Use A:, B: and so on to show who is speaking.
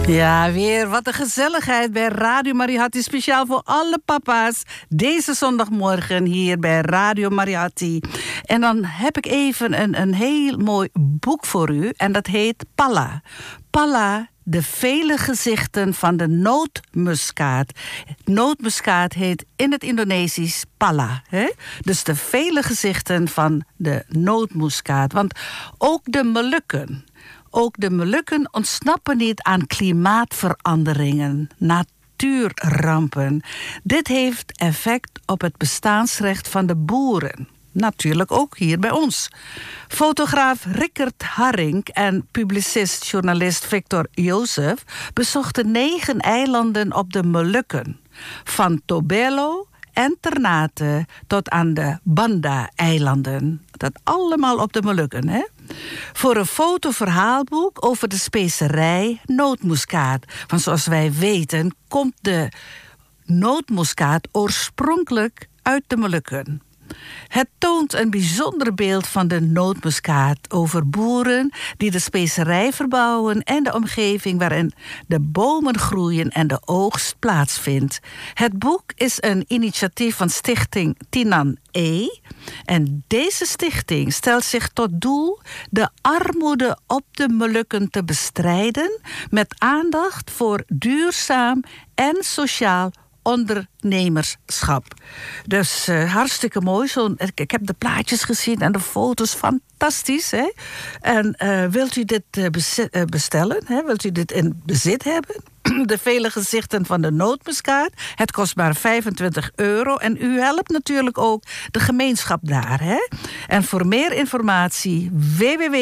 A: Ja, weer wat een gezelligheid bij Radio Mariatti. Speciaal voor alle papa's. Deze zondagmorgen hier bij Radio Mariatti. En dan heb ik even een heel mooi boek voor u. En dat heet Pala. Pala, de vele gezichten van de nootmuskaat. Nootmuskaat heet in het Indonesisch Pala. Hè? Dus de vele gezichten van de nootmuskaat. Want ook de Molukken ontsnappen niet aan klimaatveranderingen, natuurrampen. Dit heeft effect op het bestaansrecht van de boeren. Natuurlijk ook hier bij ons. Fotograaf Rickert Harink en publicist-journalist Victor Jozef bezochten 9 eilanden op de Molukken. Van Tobelo en Ternate tot aan de Banda-eilanden. Dat allemaal op de Molukken, hè? Voor een fotoverhaalboek over de specerij nootmuskaat. Want zoals wij weten komt de nootmuskaat oorspronkelijk uit de Molukken. Het toont een bijzonder beeld van de nootmuskaat over boeren die de specerij verbouwen en de omgeving waarin de bomen groeien en de oogst plaatsvindt. Het boek is een initiatief van stichting Tinan E. En deze stichting stelt zich tot doel de armoede op de Molukken te bestrijden met aandacht voor duurzaam en sociaal ondernemerschap. Dus hartstikke mooi. Ik heb de plaatjes gezien en de foto's, fantastisch. Hè? En wilt u dit bestellen? Hè? Wilt u dit in bezit hebben? De vele gezichten van de nootmuskaat. Het kost maar €25. En u helpt natuurlijk ook de gemeenschap daar. Hè? En voor meer informatie www